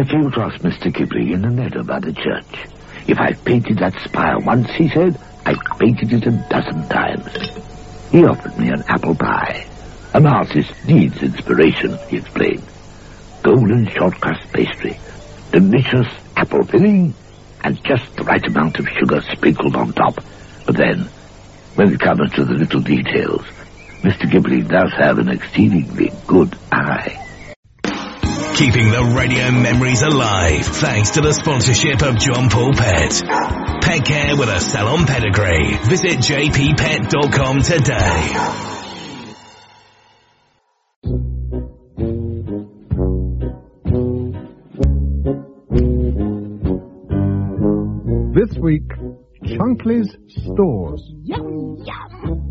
I came across Mr. Kipling in the meadow by the church. If I've painted that spire once, he said, I've painted it 12 times. He offered me an apple pie. An artist needs inspiration, he explained. Golden short-crust pastry, delicious apple filling, and just the right amount of sugar sprinkled on top. But then, when it comes to the little details, Mr. Kipling does have an exceedingly good eye. Keeping the radio memories alive thanks to the sponsorship of John Paul Pet. Pet care with a salon pedigree. Visit jppet.com today. This week, Chunkley's Stores. Yum, yum.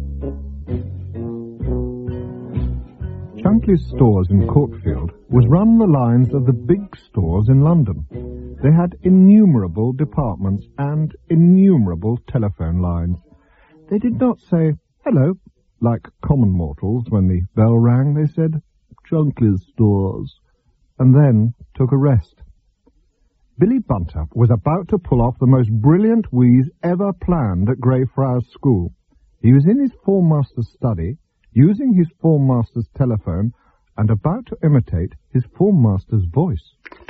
Chunkley's Stores in Courtfield was run on the lines of the big stores in London. They had innumerable departments and innumerable telephone lines. They did not say, hello, like common mortals when the bell rang. They said, Chunkley's Stores, and then took a rest. Billy Bunter was about to pull off the most brilliant wheeze ever planned at Greyfriars School. He was in his form master's study, using his form master's telephone, and about to imitate his form master's voice.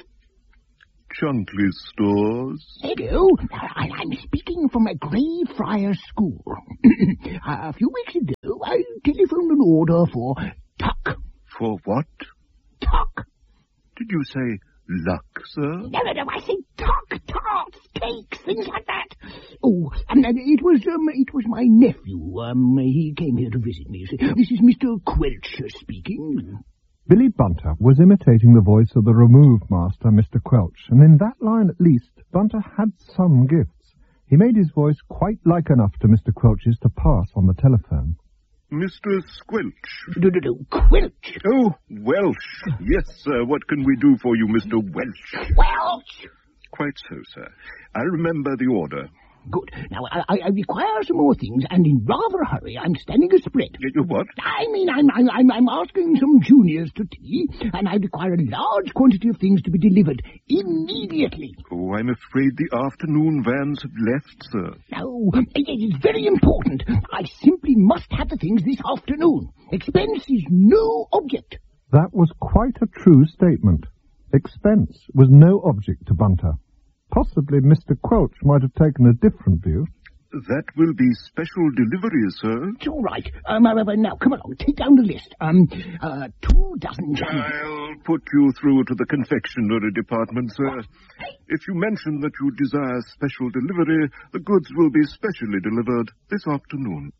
Chunkley's Stores. Hello, I'm speaking from a Greyfriars School. A few weeks ago, I telephoned an order for tuck. For what? Tuck. Did you say luck, sir? No, I said tuck, tarts, cakes, things like that. Oh, and it was my nephew. He came here to visit me. This is Mr. Quelch speaking. Billy Bunter was imitating the voice of the remove master, Mr. Quelch, and in that line at least, Bunter had some gifts. He made his voice quite like enough to Mr. Quelch's to pass on the telephone. Mr. Squelch. Quelch. Oh, Welsh. Yes, sir. What can we do for you, Mr. Welsh? Welch. Quite so, sir. I remember the order. Good. Now, I require some more things, and in rather a hurry. I'm standing a spread. You what? I mean, I'm asking some juniors to tea, and I require a large quantity of things to be delivered immediately. Oh, I'm afraid the afternoon vans have left, sir. No, it is very important. I simply must have the things this afternoon. Expense is no object. That was quite a true statement. Expense was no object to Bunter. Possibly Mr. Quelch might have taken a different view. That will be special delivery, sir. It's all right. Now, come along, take down the list. 2 dozen jam. I'll put you through to the confectionery department, sir. What? If you mention that you desire special delivery, the goods will be specially delivered this afternoon.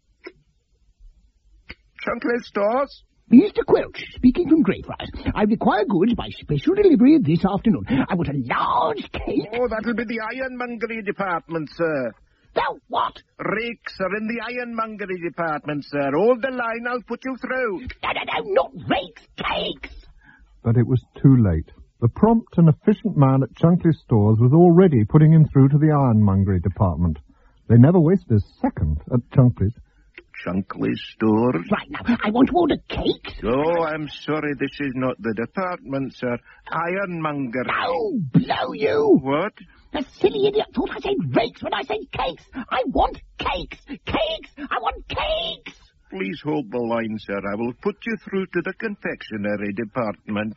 Chunkley's Stores? Mr. Quelch, speaking from Greyfriars. I require goods by special delivery this afternoon. I want a large cake. Oh, that'll be the ironmongery department, sir. The what? Rakes are in the ironmongery department, sir. Hold the line, I'll put you through. No, not rakes, cakes. But it was too late. The prompt and efficient man at Chunkley's Stores was already putting him through to the ironmongery department. They never wasted a second at Chunkley's. Chunkley's Stores? Right, now, I want to order cakes. Oh, I'm sorry, this is not the department, sir. Ironmongery. Oh, blow you. What? The silly idiot thought I said rakes when I said cakes. I want cakes. Cakes. I want cakes. Please hold the line, sir. I will put you through to the confectionery department.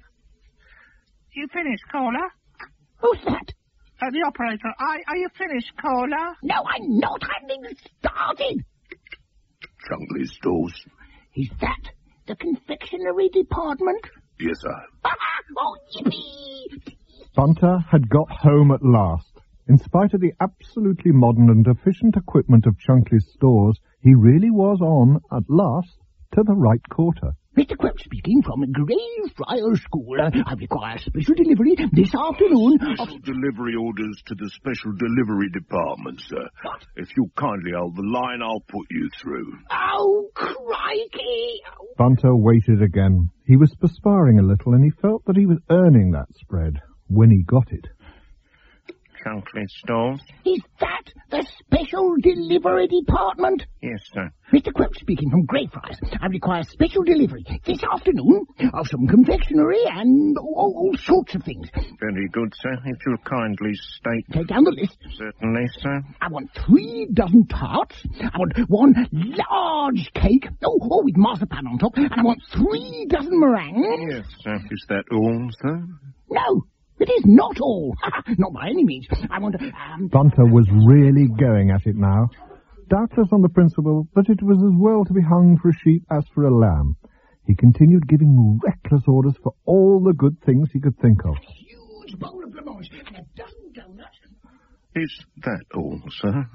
You finished, caller? Who's that? The operator. Are you finished, caller? No, I'm not. I haven't even started. Chunkley's Stores. Is that the confectionery department? Yes, sir. Oh, yippee! Bunter had got home at last. In spite of the absolutely modern and efficient equipment of Chunkley's Stores, he really was on, at last, to the right quarter. Mr. Quelch speaking from Greyfriars School. I require special delivery this afternoon. Special delivery orders to the special delivery department, sir. What? If you kindly hold the line, I'll put you through. Oh, crikey! Bunter waited again. He was perspiring a little, and he felt that he was earning that spread when he got it. Chunkley Stores? Is that the special delivery department? Yes, sir. Mr. Quelch speaking from Greyfriars. I require special delivery this afternoon of some confectionery and all sorts of things. Very good, sir. If you'll kindly state... Take down the list. Certainly, sir. I want 3 dozen tarts. I want 1 large cake. Oh, with marzipan on top. And I want 3 dozen meringues. Yes, sir. Is that all, sir? No, it is not all. Not by any means. I want... Bunter was really going at it now, doubtless on the principle that it was as well to be hung for a sheep as for a lamb. He continued giving reckless orders for all the good things he could think of. A huge bowl of blancmange and a dozen doughnuts. Is that all, sir?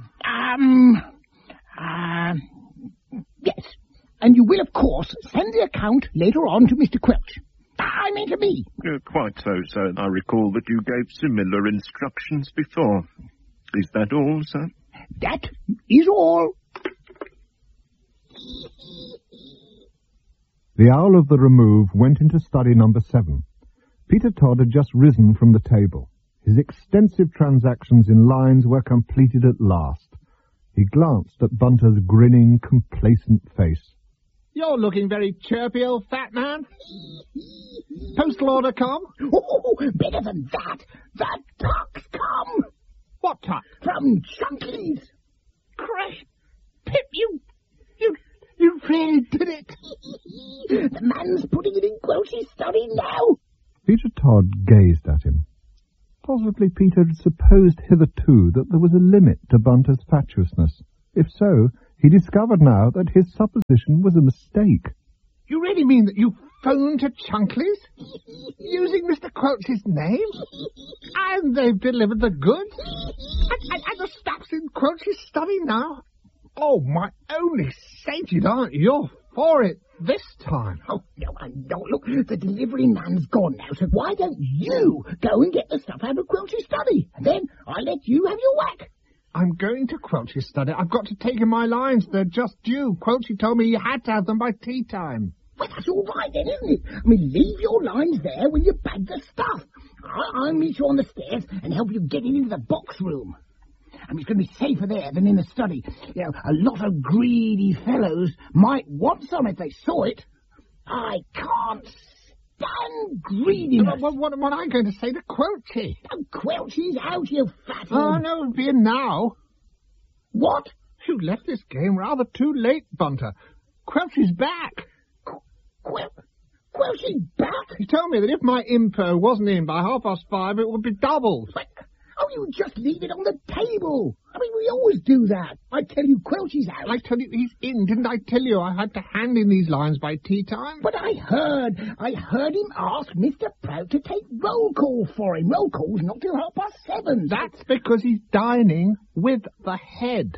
Yes. And you will, of course, send the account later on to Mr. Quelch. I mean to me. Quite so, sir. I recall that you gave similar instructions before. Is that all, sir? That is all. The owl of the remove went into study number 7. Peter Todd had just risen from the table. His extensive transactions in lines were completed at last. He glanced at Bunter's grinning, complacent face. You're looking very chirpy, old fat man. Postal order come? Oh, better than that. The ducks come. What tuck? From Chunkley's. Crash. Pip, you really did it. The man's putting it in Quelch's study now. Peter Todd gazed at him. Possibly Peter had supposed hitherto that there was a limit to Bunter's fatuousness. If so, he discovered now that his supposition was a mistake. You really mean that you phoned to Chunkley's? Using Mr. Quelch's name? And they've delivered the goods? And the stuff's in Quelch's study now? Oh, my only sainted aunt, you're for it this time. Oh, no, I'm not. Look, the delivery man's gone now, so why don't you go and get the stuff out of Quelch's study? And then I'll let you have your whack. I'm going to Quelch's study. I've got to take in my lines. They're just due. Quelchy told me you had to have them by tea time. Well, that's all right then, isn't it? I mean, leave your lines there when you bag the stuff. I'll meet you on the stairs and help you get into the box room. I mean, it's going to be safer there than in the study. You know, a lot of greedy fellows might want some if they saw it. I can't stand greediness. What am I going to say to Quelchy? Oh, Quelchy's out, you fatty. Oh, no, it'll be in now. What? You left this game rather too late, Bunter. Quelchy's back. Quelchy's back? He told me that if my info wasn't in by 5:30, it would be doubled. But, you just leave it on the table. I mean, we always do that. I tell you, Quelchy's out. I tell you, he's in. Didn't I tell you I had to hand in these lines by tea time? But I heard him ask Mr. Prout to take roll call for him. Roll call's not till 7:30. That's because he's dining with the head.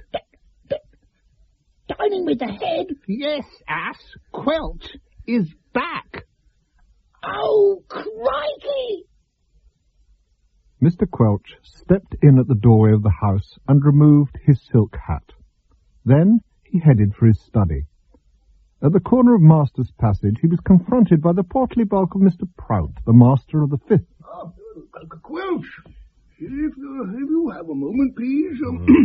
Dining with the head? Yes, ass. Quelch is back. Oh, crikey! Mr. Quelch stepped in at the doorway of the house and removed his silk hat. Then he headed for his study. At the corner of Master's Passage, he was confronted by the portly bulk of Mr. Prout, the master of the Fifth. Quelch, if you have a moment, please.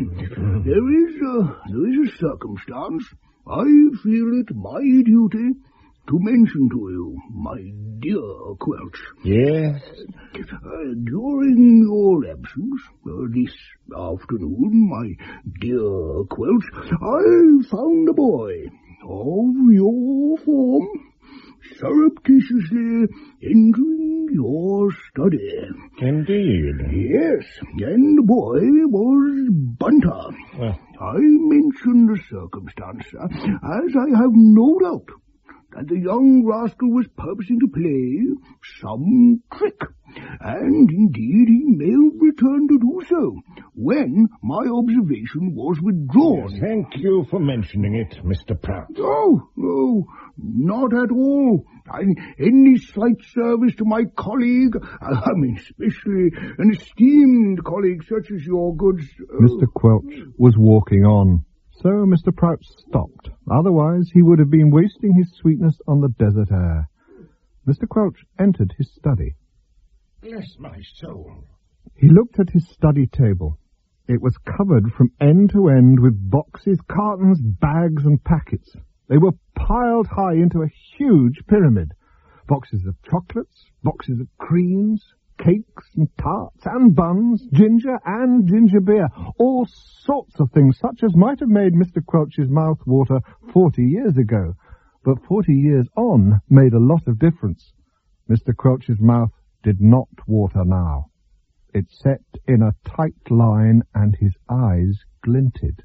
There is a circumstance I feel it my duty to mention to you, my dear Quelch. Yes? During your absence, this afternoon, my dear Quelch, I found a boy of your form surreptitiously entering your study. Indeed. Yes, and the boy was Bunter. Well, I mention the circumstance, as I have no doubt that the young rascal was purposing to play some trick, and indeed he may have returned to do so when my observation was withdrawn. Yes, thank you for mentioning it, Mr. Prout. No, not at all. Any slight service to my colleague, especially an esteemed colleague such as your good... Mr. Quelch was walking on. So Mr. Prout stopped. Otherwise, he would have been wasting his sweetness on the desert air. Mr. Quelch entered his study. Bless my soul. He looked at his study table. It was covered from end to end with boxes, cartons, bags and packets. They were piled high into a huge pyramid. Boxes of chocolates, boxes of creams, cakes and tarts and buns, ginger and ginger beer, all sorts of things such as might have made Mr. Quelch's mouth water 40 years ago. But 40 years on made a lot of difference. Mr. Quelch's mouth did not water now. It set in a tight line and his eyes glinted.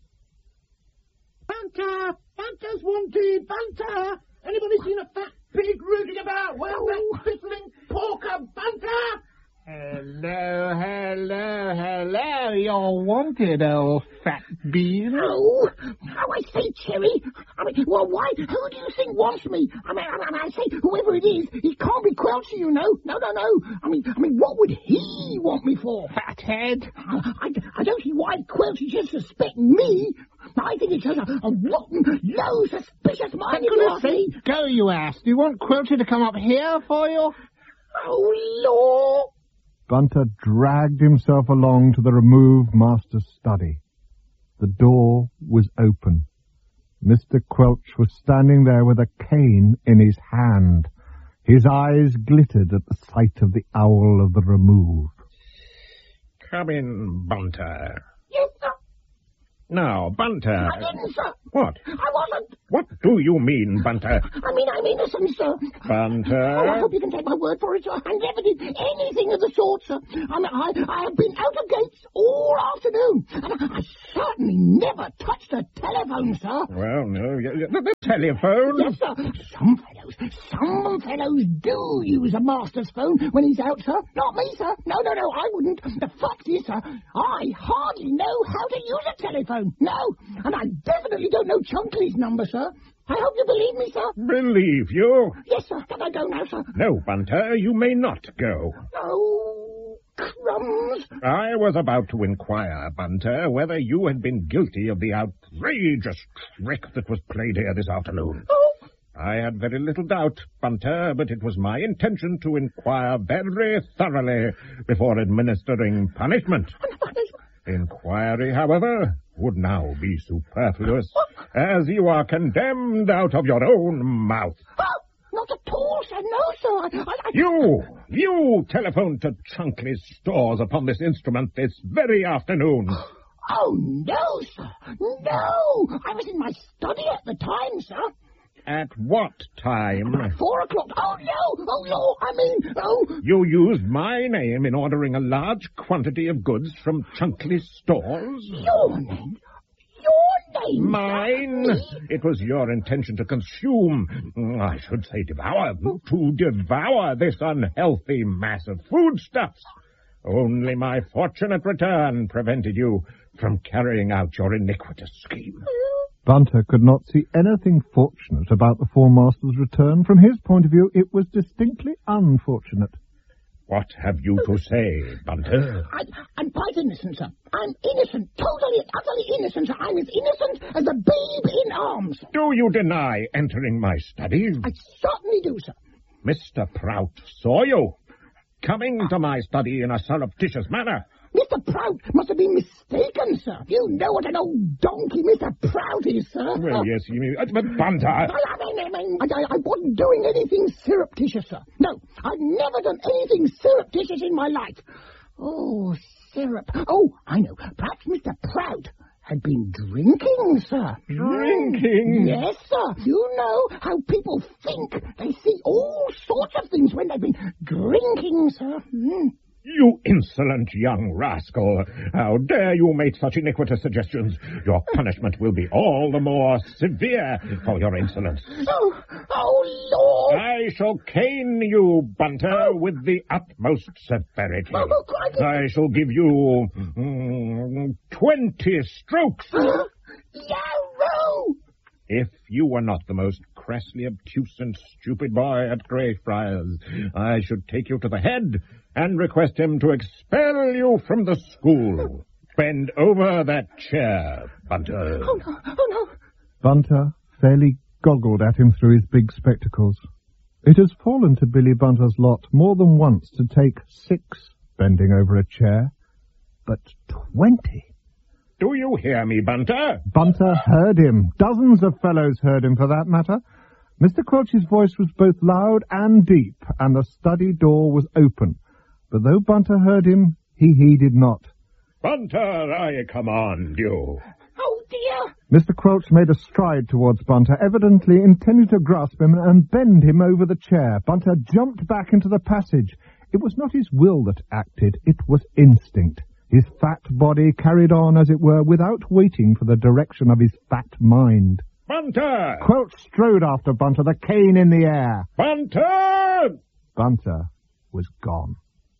Banter! Banter's wanted! Banter! Anybody seen a fat pig rooting about? Where's that whistling porker? Banter! Hello, hello, hello. You're wanted, old fat bean. Oh, how I say, Cherry. I mean, well, why? Who do you think wants me? I say, whoever it is, he can't be Quelchy, you know. No. I mean, what would he want me for? Fathead. I don't see why Quelchy should suspect me. I think it's just a rotten, low, suspicious mind. Go, you ass. Do you want Quelchy to come up here for you? Oh, Lord. Bunter dragged himself along to the removed master's study. The door was open. Mr. Quelch was standing there with a cane in his hand. His eyes glittered at the sight of the owl of the remove. Come in, Bunter. Yes, sir. Now, Bunter. I didn't, sir. What? I wasn't. What do you mean, Bunter? I mean, I'm innocent, sir. Bunter? Oh, I hope you can take my word for it, sir. I never did anything of the sort, sir. I have been out of gates all afternoon, and I certainly never touched a telephone, sir. Well, no, the telephone? Yes, sir. Some fellows do use a master's phone when he's out, sir. Not me, sir. No, I wouldn't. The fact is, sir, I hardly know how to use a telephone. No, and I definitely don't know Chunkley's number, sir. I hope you believe me, sir. Believe you? Yes, sir. Can I go now, sir? No, Bunter, you may not go. Oh, crumbs. I was about to inquire, Bunter, whether you had been guilty of the outrageous trick that was played here this afternoon. Oh. I had very little doubt, Bunter, but it was my intention to inquire very thoroughly before administering punishment. Inquiry, however, would now be superfluous, as you are condemned out of your own mouth. Oh, not at all, sir. No, sir. You telephoned to Chunkley's stores upon this instrument this very afternoon. Oh, no, sir. No. I was in my study at the time, sir. At what time? About 4 o'clock. Oh, no. Oh, no. You used my name in ordering a large quantity of goods from Chunkley's stores? Your name? Your name? Mine? It was your intention to consume, I should say devour, to devour this unhealthy mass of foodstuffs. Only my fortunate return prevented you from carrying out your iniquitous scheme. Bunter could not see anything fortunate about the Four Masters' return. From his point of view, it was distinctly unfortunate. What have you to say, Bunter? I'm quite innocent, sir. I'm innocent, totally and utterly innocent, sir. I'm as innocent as a babe in arms. Do you deny entering my study? I certainly do, sir. Mr. Prout saw you coming to my study in a surreptitious manner. Mr. Prout must have been mistaken, sir. You know what an old donkey Mr. Prout is, sir. Well, yes, you mean... But Bunter... I wasn't doing anything surreptitious, sir. No, I've never done anything surreptitious in my life. Oh, syrup. Oh, I know. Perhaps Mr. Prout had been drinking, sir. Drinking? Yes, sir. You know how people think. They see all sorts of things when they've been drinking, sir. You insolent young rascal! How dare you make such iniquitous suggestions? Your punishment will be all the more severe for your insolence. Oh, Lord! I shall cane you, Bunter, with the utmost severity. I shall give you 20 strokes. Yarrow! If you were not the most crassly obtuse and stupid boy at Greyfriars, I should take you to the head and request him to expel you from the school. Bend over that chair, Bunter. Oh, no. Bunter fairly goggled at him through his big spectacles. It has fallen to Billy Bunter's lot more than once to take 6 bending over a chair, but 20. Do you hear me, Bunter? Bunter heard him. Dozens of fellows heard him, for that matter. Mr. Quelch's voice was both loud and deep, and the study door was open. But though Bunter heard him, he heeded not. Bunter, I command you. Oh, dear! Mr. Quelch made a stride towards Bunter, evidently intending to grasp him and bend him over the chair. Bunter jumped back into the passage. It was not his will that acted, it was instinct. His fat body carried on, as it were, without waiting for the direction of his fat mind. Bunter! Quelch strode after Bunter, the cane in the air. Bunter! Bunter was gone.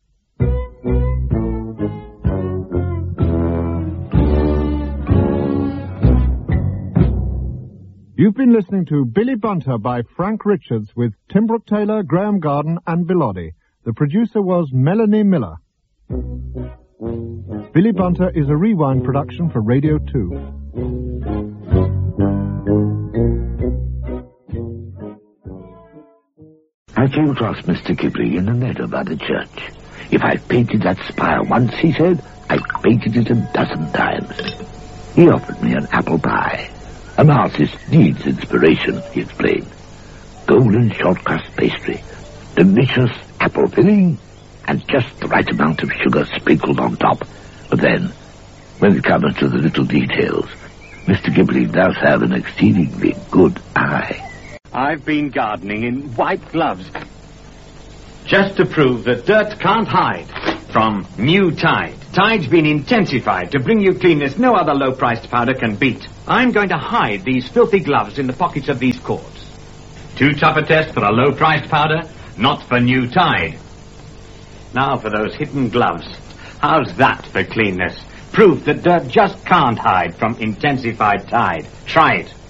You've been listening to Billy Bunter by Frank Richards with Tim Brooke Taylor, Graham Garden and Bilotti. The producer was Melanie Miller. Billy Bunter is a Rewind production for Radio 2. I came across Mr. Kipling in the meadow by the church. If I painted that spire once, he said, I painted it a dozen times. He offered me an apple pie. An artist needs inspiration, he explained. Golden short crust pastry, delicious apple filling, and just the right amount of sugar sprinkled on top. But then, when it comes to the little details, Mr. Kipling does have an exceedingly good eye. I've been gardening in white gloves, just to prove that dirt can't hide from new Tide. Tide's been intensified to bring you cleanness no other low-priced powder can beat. I'm going to hide these filthy gloves in the pockets of these cords. Too tough a test for a low-priced powder? Not for new Tide. Now for those hidden gloves. How's that for cleanness? Proof that dirt just can't hide from intensified Tide. Try it.